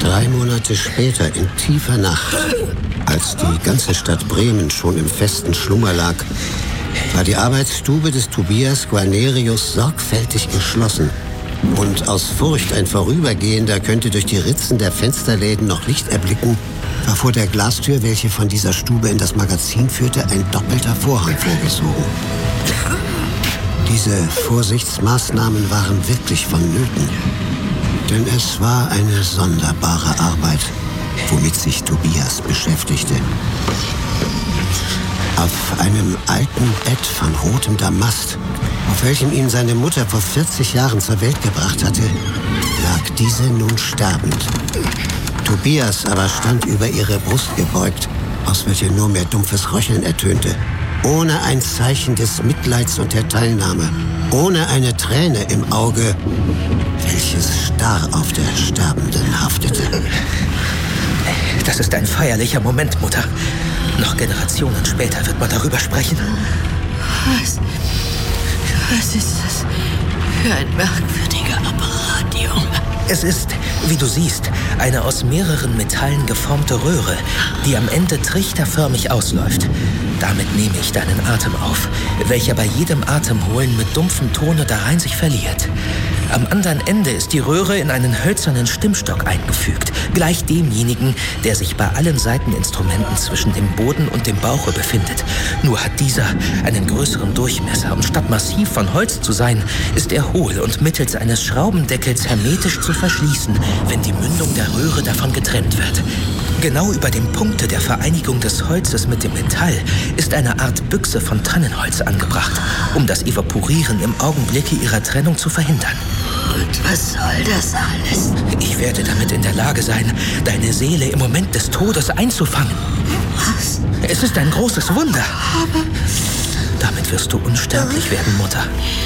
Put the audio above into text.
3 Monate später, in tiefer Nacht, als die ganze Stadt Bremen schon im festen Schlummer lag, war die Arbeitsstube des Tobias Guarnerius sorgfältig geschlossen. Und aus Furcht, ein Vorübergehender könnte durch die Ritzen der Fensterläden noch Licht erblicken, war vor der Glastür, welche von dieser Stube in das Magazin führte, ein doppelter Vorhang vorgezogen. Diese Vorsichtsmaßnahmen waren wirklich vonnöten. Denn es war eine sonderbare Arbeit, womit sich Tobias beschäftigte. Auf einem alten Bett von rotem Damast, auf welchem ihn seine Mutter vor 40 Jahren zur Welt gebracht hatte, lag diese nun sterbend. Tobias aber stand über ihre Brust gebeugt, aus welcher nur mehr dumpfes Röcheln ertönte, ohne ein Zeichen des Mitleids und der Teilnahme, ohne eine Träne im Auge, welches starr auf der Sterbenden haftete. Das ist ein feierlicher Moment, Mutter. Noch Generationen später wird man darüber sprechen. Was ist das für ein merkwürdiger Apparat, Junge? Es ist, wie du siehst, eine aus mehreren Metallen geformte Röhre, die am Ende trichterförmig ausläuft. Damit nehme ich deinen Atem auf, welcher bei jedem Atemholen mit dumpfem Tone darein sich verliert. Am anderen Ende ist die Röhre in einen hölzernen Stimmstock eingefügt, gleich demjenigen, der sich bei allen Saiteninstrumenten zwischen dem Boden und dem Bauche befindet. Nur hat dieser einen größeren Durchmesser und statt massiv von Holz zu sein, ist er hohl und mittels eines Schraubendeckels hermetisch zu verschließen, wenn die Mündung der Röhre davon getrennt wird. Genau über dem Punkte der Vereinigung des Holzes mit dem Metall ist eine Art Büchse von Tannenholz angebracht, um das Evaporieren im Augenblicke ihrer Trennung zu verhindern. Und was soll das alles? Ich werde damit in der Lage sein, deine Seele im Moment des Todes einzufangen. Was? Es ist ein großes Wunder. Damit wirst du unsterblich werden, Mutter.